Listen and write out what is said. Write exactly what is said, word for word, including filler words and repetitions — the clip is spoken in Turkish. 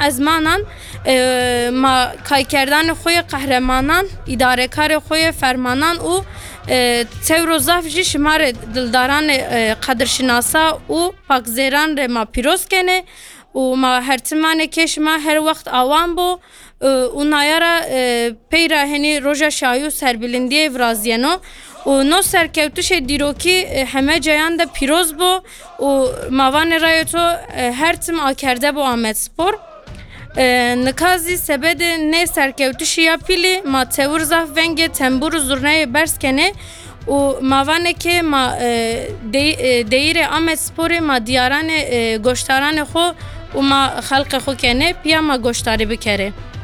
ezmanan ma kaykerdan xoy qahramanان idarekar xoy fermanan û Tewrozaf jî şimarê dildaran qedirşinasa û pakzêran re ma pîroz kene û ma hertimanekê şima her wext awan bû û nayara peyra henî roja şayû serbilindiyê viraziyeno û no serkewtişê dîrokî heme ceyan de pîroz bû û mavanê rayeto her tim akerde bû Amedspor. Nikazî sebedê nê serkewtişî ya pîlî ma Tewrozaf vengê tembûr û zurneyê bers kene û mavanekê ma deyîrê Amedsporê ma diyaranê goştaranê xwe û ma xelkê xwe kene piya ma goştarî bikere.